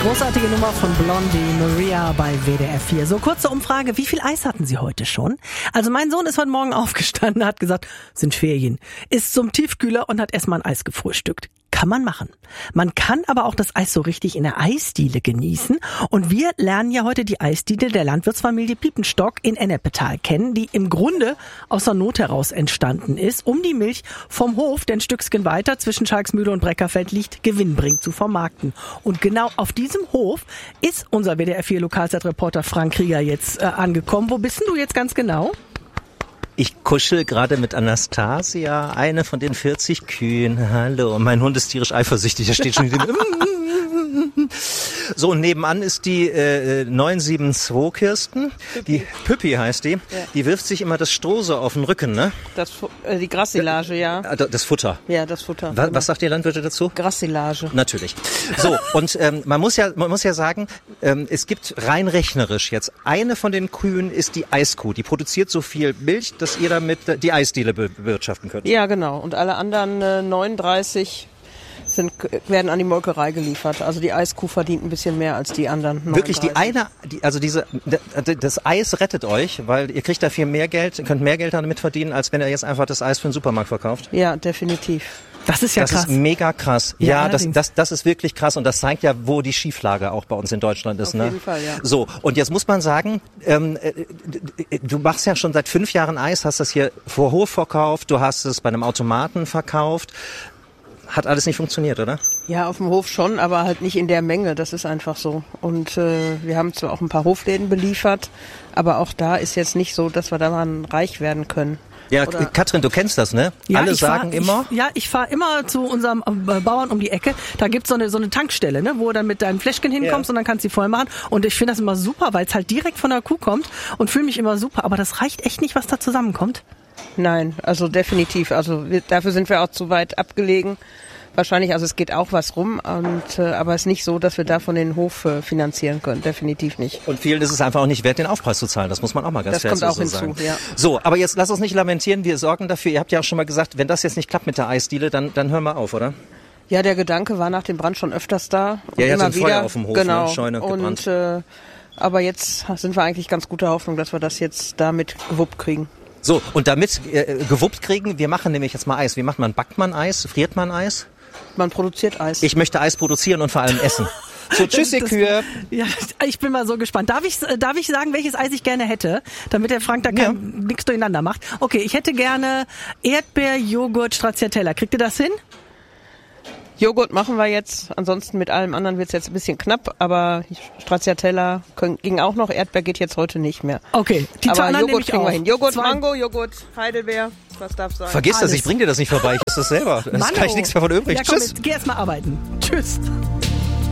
Großartige Nummer von Blondie, Maria bei WDR 4. So, kurze Umfrage. Wie viel Eis hatten Sie heute schon? Also mein Sohn ist heute Morgen aufgestanden, hat gesagt, sind Ferien, ist zum Tiefkühler und hat erstmal ein Eis gefrühstückt. Kann man machen. Man kann aber auch das Eis so richtig in der Eisdiele genießen. Und wir lernen ja heute die Eisdiele der Landwirtsfamilie Piepenstock in Ennepetal kennen, die im Grunde aus der Not heraus entstanden ist, um die Milch vom Hof, der ein Stückchen weiter zwischen Schalksmühle und Breckerfeld liegt, gewinnbringend zu vermarkten. Und genau auf diesem Hof ist unser WDR 4 Lokalzeitreporter Frank Krieger jetzt angekommen. Wo bist denn du jetzt ganz genau? Ich kuschel gerade mit Anastasia, eine von den 40 Kühen. Hallo, mein Hund ist tierisch eifersüchtig, der steht schon in dem... So, und nebenan ist die 972 Kirsten, die Püppi heißt die. Ja. Die wirft sich immer das Stroh so auf den Rücken, ne? Die Grassilage, ja. Das Futter. Ja, das Futter. Was sagt ihr Landwirte dazu? Grassilage. Natürlich. So, und man muss ja sagen, es gibt rein rechnerisch jetzt, eine von den Kühen ist die Eiskuh. Die produziert so viel Milch, dass ihr damit die Eisdiele bewirtschaften könnt. Ja, genau. Und alle anderen 39... werden an die Molkerei geliefert. Also die Eiskuh verdient ein bisschen mehr als die anderen 39. Wirklich das Eis rettet euch, weil ihr kriegt da viel mehr Geld, ihr könnt mehr Geld damit verdienen, als wenn ihr jetzt einfach das Eis für den Supermarkt verkauft. Ja, definitiv. Das ist ja krass. Das ist mega krass. Ja, das ist wirklich krass und das zeigt ja, wo die Schieflage auch bei uns in Deutschland ist. Auf jeden Fall, ja. So, und jetzt muss man sagen, du machst ja schon seit 5 Jahren Eis, hast das hier vor Hof verkauft, du hast es bei einem Automaten verkauft. Hat alles nicht funktioniert, oder? Ja, auf dem Hof schon, aber halt nicht in der Menge. Das ist einfach so. Und wir haben zwar auch ein paar Hofläden beliefert, aber auch da ist jetzt nicht so, dass wir daran reich werden können. Ja, oder? Katrin, du kennst das, ne? Ja, alle sagen immer. Ich fahre immer zu unserem Bauern um die Ecke. Da gibt's so eine Tankstelle, ne, wo du dann mit deinem Fläschchen hinkommst und dann kannst du die voll machen. Und ich finde das immer super, weil es halt direkt von der Kuh kommt und fühle mich immer super. Aber das reicht echt nicht, was da zusammenkommt. Nein, also definitiv. Also dafür sind wir auch zu weit abgelegen. Wahrscheinlich, also es geht auch was rum, aber es ist nicht so, dass wir davon den Hof finanzieren können. Definitiv nicht. Und vielen ist es einfach auch nicht wert, den Aufpreis zu zahlen. Das muss man auch mal ganz fair sagen. Das kommt auch hinzu, ja. So, aber jetzt lass uns nicht lamentieren. Wir sorgen dafür. Ihr habt ja auch schon mal gesagt, wenn das jetzt nicht klappt mit der Eisdiele, dann hören wir auf, oder? Ja, der Gedanke war nach dem Brand schon öfters da. Und ja, immer jetzt wieder. Feuer auf dem Hof, genau. Ne? Scheune gebrannt. Aber jetzt sind wir eigentlich ganz guter Hoffnung, dass wir das jetzt damit gewuppt kriegen. So, und damit gewuppt kriegen, wir machen nämlich jetzt mal Eis. Wie macht man? Backt man Eis? Friert man Eis? Man produziert Eis. Ich möchte Eis produzieren und vor allem essen. So, tschüss, ihr Kühe. Ja, ich bin mal so gespannt. Darf ich sagen, welches Eis ich gerne hätte, damit der Frank da nichts durcheinander macht? Okay, ich hätte gerne Erdbeer, Joghurt, Stracciatella. Kriegt ihr das hin? Joghurt machen wir jetzt. Ansonsten mit allem anderen wird es jetzt ein bisschen knapp, aber Stracciatella ging auch noch. Erdbeer geht jetzt heute nicht mehr. Okay, aber Joghurt kriegen wir hin. Joghurt, Mango, Joghurt, Heidelbeer. Was darf sein? Vergiss das, ich bring dir das nicht vorbei. Ich esse das selber. Das kann ich nichts mehr von übrig. Ja, komm, jetzt geh erst mal arbeiten. Tschüss.